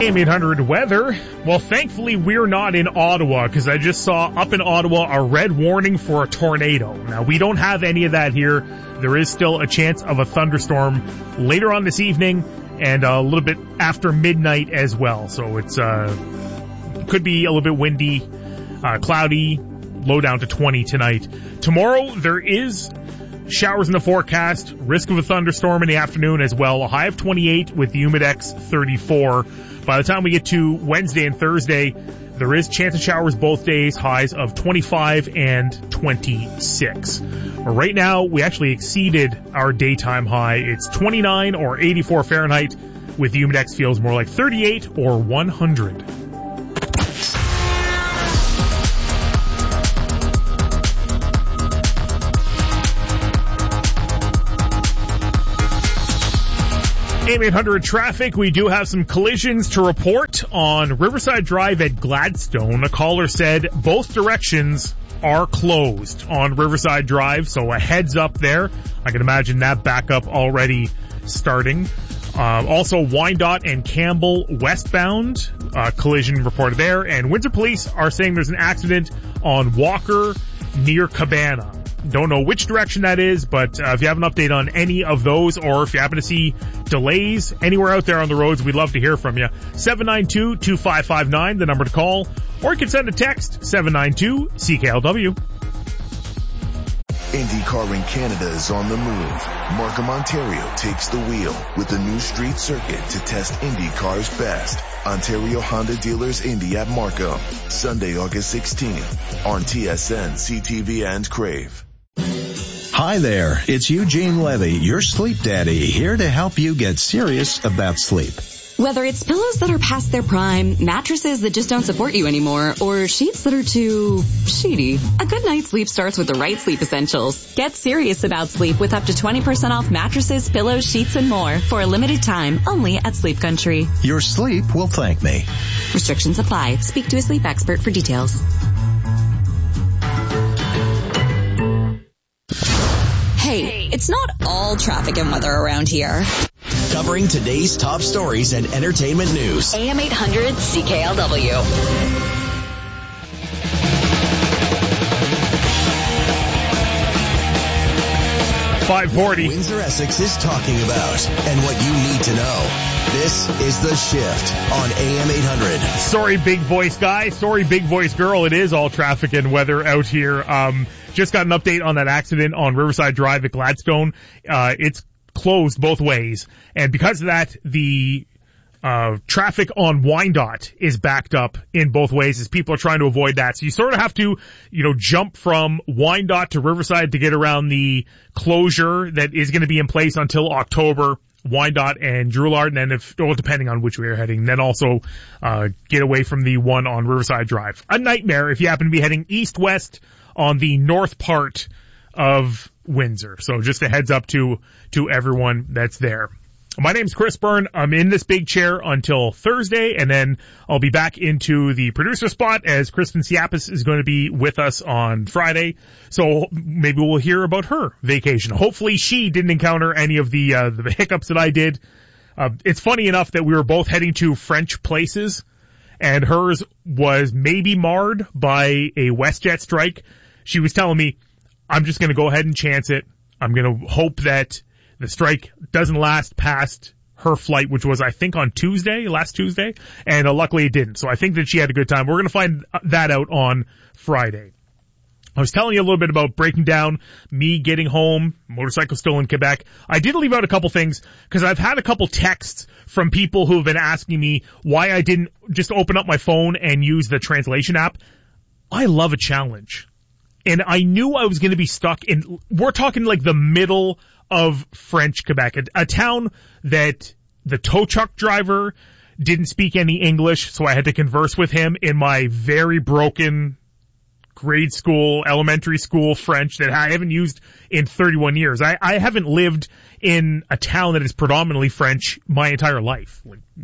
AM800 weather. Well, thankfully we're not in Ottawa, because I just saw up in Ottawa a red warning for a tornado. Now, we don't have any of that here. There is still a chance of a thunderstorm later on this evening and a little bit after midnight as well. So it's could be a little bit windy, cloudy, low down to 20 tonight. Tomorrow there is showers in the forecast, risk of a thunderstorm in the afternoon as well. A high of 28 with the Humidex 34. By the time we get to Wednesday and Thursday, there is chance of showers both days, highs of 25 and 26. Right now, we actually exceeded our daytime high. It's 29 or 84 Fahrenheit, with the Humidex feels more like 38 or 100. AM800 traffic. We do have some collisions to report on Riverside Drive at Gladstone. A caller said both directions are closed on Riverside Drive, so a heads up there. I can imagine that backup already starting. Also, Wyandotte and Campbell westbound, collision reported there. And Windsor Police are saying there's an accident on Walker near Cabana. Don't know which direction that is, but if you have an update on any of those, or if you happen to see delays anywhere out there on the roads, we'd love to hear from you. 792-2559, the number to call, or you can send a text, 792-CKLW. IndyCar in Canada is on the move. Markham, Ontario takes the wheel with the new street circuit to test IndyCar's best. Ontario Honda Dealers Indy at Markham, Sunday, August 16th on TSN, CTV, and Crave. Hi there, it's Eugene Levy, your sleep daddy, here to help you get serious about sleep. Whether it's pillows that are past their prime, mattresses that just don't support you anymore, or sheets that are too sheety, a good night's sleep starts with the right sleep essentials. Get serious about sleep with up to 20% off mattresses, pillows, sheets, and more for a limited time only at Sleep Country. Your sleep will thank me. Restrictions apply. Speak to a sleep expert for details. Hey, it's not all traffic and weather around here. Covering today's top stories and entertainment news. AM800 CKLW. 540. Windsor Essex is talking about and what you need to know. This is The Shift on AM800. Sorry, big voice guy. Sorry, big voice girl. It is all traffic and weather out here. Just got an update on that accident on Riverside Drive at Gladstone. It's closed both ways. And because of that, the traffic on Wyandotte is backed up in both ways as people are trying to avoid that. So you sort of have to, jump from Wyandotte to Riverside to get around the closure that is going to be in place until October. Wyandotte and Drouillard, and then depending on which way you're heading, then also get away from the one on Riverside Drive. A nightmare if you happen to be heading east-west on the north part of Windsor. So just a heads up to everyone that's there. My name's Chris Byrne. I'm in this big chair until Thursday, and then I'll be back into the producer spot as Kristen Siapis is going to be with us on Friday. So maybe we'll hear about her vacation. Hopefully she didn't encounter any of the hiccups that I did. It's funny enough that we were both heading to French places, and hers was maybe marred by a WestJet strike. She was telling me, I'm just going to go ahead and chance it. I'm going to hope that the strike doesn't last past her flight, which was, I think, on last Tuesday, and luckily it didn't. So I think that she had a good time. We're going to find that out on Friday. I was telling you a little bit about breaking down me getting home, motorcycle still in Quebec. I did leave out a couple things because I've had a couple texts from people who have been asking me why I didn't just open up my phone and use the translation app. I love a challenge. And I knew I was going to be stuck in, we're talking like the middle of French Quebec, a town that the tow truck driver didn't speak any English, so I had to converse with him in my very broken grade school, elementary school French that I haven't used in 31 years. I haven't lived in a town that is predominantly French my entire life.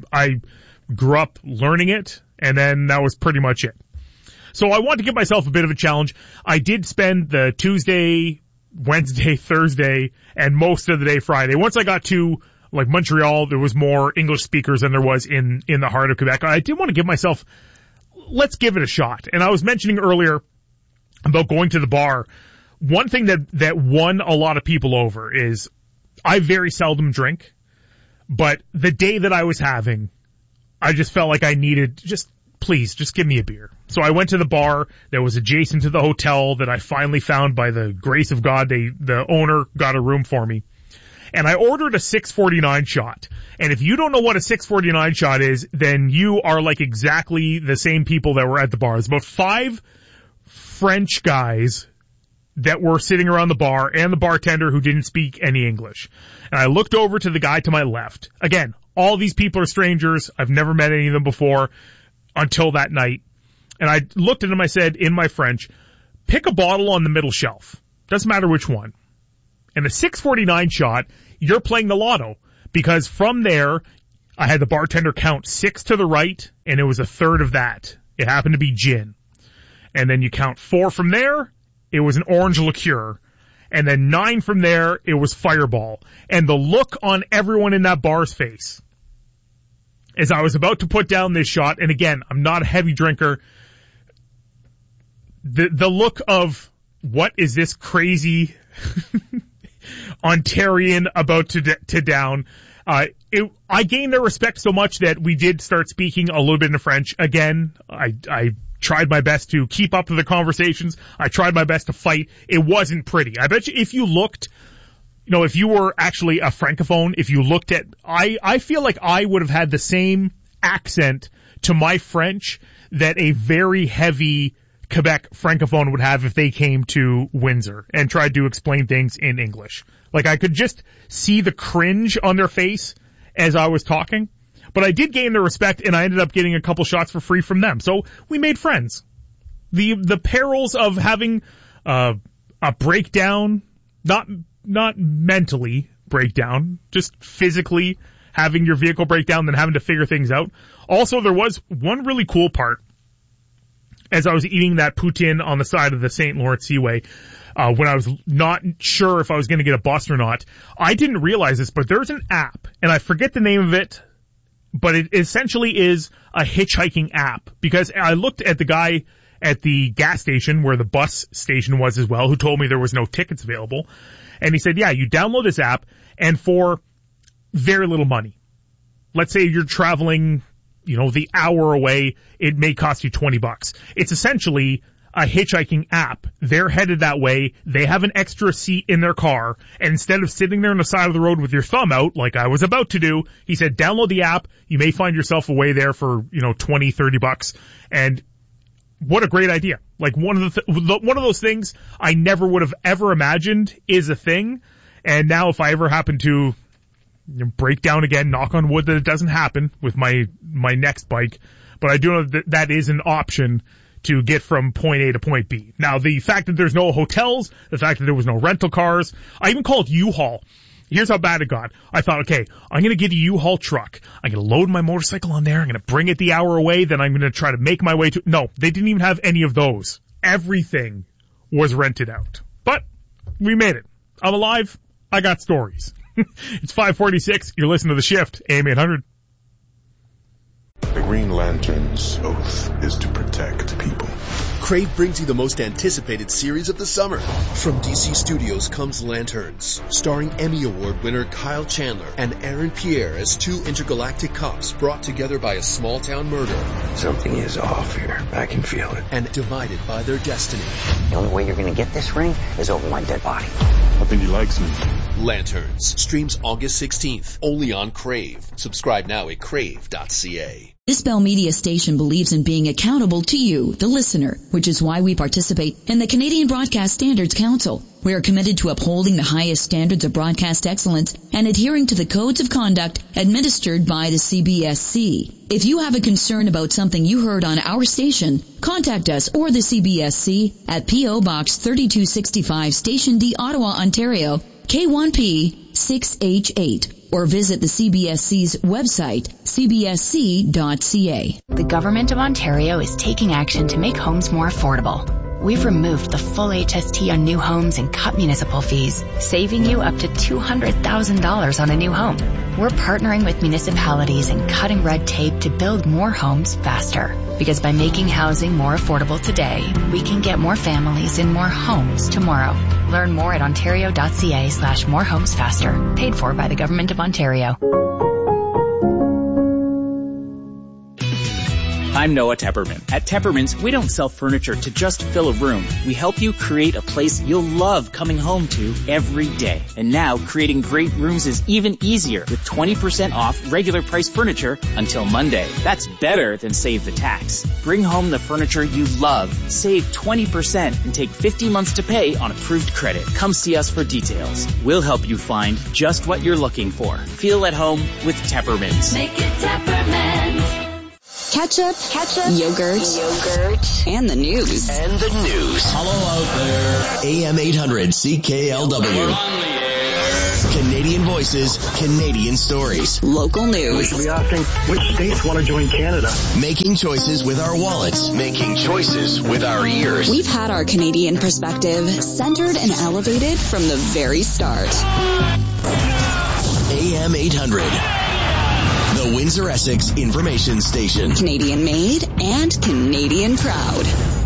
I grew up learning it, and then that was pretty much it. So I wanted to give myself a bit of a challenge. I did spend the Tuesday, Wednesday, Thursday, and most of the day Friday. Once I got to like Montreal, there was more English speakers than there was in the heart of Quebec. I did want to give myself, let's give it a shot. And I was mentioning earlier about going to the bar. One thing that won a lot of people over is I very seldom drink, but the day that I was having, I just felt like I needed, please, just give me a beer. So I went to the bar that was adjacent to the hotel that I finally found by the grace of God. The owner got a room for me. And I ordered a 649 shot. And if you don't know what a 649 shot is, then you are like exactly the same people that were at the bar. There's about 5 French guys that were sitting around the bar and the bartender who didn't speak any English. And I looked over to the guy to my left. Again, all these people are strangers. I've never met any of them before until that night. And I looked at him, I said, in my French, pick a bottle on the middle shelf. Doesn't matter which one. And a 649 shot, you're playing the lotto. Because from there, I had the bartender count 6 to the right, and it was a third of that. It happened to be gin. And then you count 4 from there, it was an orange liqueur. And then 9 from there, it was Fireball. And the look on everyone in that bar's face as I was about to put down this shot, and again, I'm not a heavy drinker, the look of, what is this crazy Ontarian about to down? I gained their respect so much that we did start speaking a little bit in French. Again, I tried my best to keep up to the conversations. I tried my best to fight. It wasn't pretty. I bet you if you looked, if you were actually a Francophone, if you looked at, I feel like I would have had the same accent to my French that a very heavy Quebec Francophone would have if they came to Windsor and tried to explain things in English. Like, I could just see the cringe on their face as I was talking. But I did gain their respect, and I ended up getting a couple shots for free from them. So we made friends. The perils of having a breakdown, not mentally breakdown, just physically having your vehicle break down, then having to figure things out. Also, there was one really cool part as I was eating that poutine on the side of the St. Lawrence Seaway, when I was not sure if I was going to get a bus or not. I didn't realize this, but there's an app, and I forget the name of it, but it essentially is a hitchhiking app, because I looked at the guy at the gas station where the bus station was as well, who told me there was no tickets available. And he said, yeah, you download this app, and for very little money, let's say you're traveling, the hour away, it may cost you $20. It's essentially a hitchhiking app. They're headed that way. They have an extra seat in their car. And instead of sitting there on the side of the road with your thumb out, like I was about to do, he said, download the app. You may find yourself away there for, $20, $30. And what a great idea. Like one of those things I never would have ever imagined is a thing. And now if I ever happen to break down again, knock on wood that it doesn't happen with my next bike, but I do know that is an option to get from point A to point B. Now, the fact that there's no hotels, the fact that there was no rental cars, I even called U-Haul. Here's how bad it got. I thought, okay, I'm going to get a U-Haul truck. I'm going to load my motorcycle on there. I'm going to bring it the hour away. Then I'm going to try to make my way to... No, they didn't even have any of those. Everything was rented out. But we made it. I'm alive. I got stories. It's 5:46. You're listening to The Shift, AM 800. The Green Lantern's oath is to protect people. Crave brings you the most anticipated series of the summer. From DC Studios comes Lanterns, starring Emmy Award winner Kyle Chandler and Aaron Pierre as 2 intergalactic cops brought together by a small-town murder. Something is off here. I can feel it. And divided by their destiny. The only way you're going to get this ring is over my dead body. I think he likes me. Lanterns streams August 16th, only on Crave. Subscribe now at crave.ca. This Bell Media station believes in being accountable to you, the listener, which is why we participate in the Canadian Broadcast Standards Council. We are committed to upholding the highest standards of broadcast excellence and adhering to the codes of conduct administered by the CBSC. If you have a concern about something you heard on our station, contact us or the CBSC at P.O. Box 3265, Station D, Ottawa, Ontario, K1P 6H8. Or visit the CBSC's website, cbsc.ca. The Government of Ontario is taking action to make homes more affordable. We've removed the full HST on new homes and cut municipal fees, saving you up to $200,000 on a new home. We're partnering with municipalities and cutting red tape to build more homes faster. Because by making housing more affordable today, we can get more families in more homes tomorrow. Learn more at ontario.ca/morehomesfaster. Paid for by the Government of Ontario. I'm Noah Tepperman. At Tepperman's, we don't sell furniture to just fill a room. We help you create a place you'll love coming home to every day. And now, creating great rooms is even easier with 20% off regular price furniture until Monday. That's better than save the tax. Bring home the furniture you love, save 20%, and take 50 months to pay on approved credit. Come see us for details. We'll help you find just what you're looking for. Feel at home with Tepperman's. Make it Tepperman's. Ketchup, yogurt, and the news. Hello out there. AM 800 CKLW. Canadian voices, Canadian stories. Local news. We should be asking which states want to join Canada. Making choices with our wallets. Making choices with our ears. We've had our Canadian perspective centered and elevated from the very start. AM 800. The Windsor Essex Information Station. Canadian made and Canadian proud.